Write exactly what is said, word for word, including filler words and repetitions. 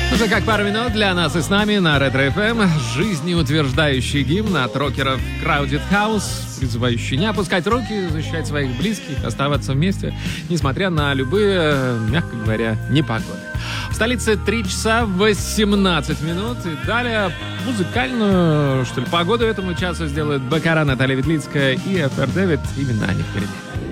Уже как пару минут для нас и с нами на Ретро-эф эм. Жизнеутверждающий гимн от рокеров Crowded House, призывающий не опускать руки, защищать своих близких, оставаться вместе, несмотря на любые, мягко говоря, непогоды. В столице три часа восемнадцать минут. И далее музыкальную, что ли, погоду этому часу сделают Бакара, Наталья Ветлицкая и Эф эр Дэвид. Именно они впереди.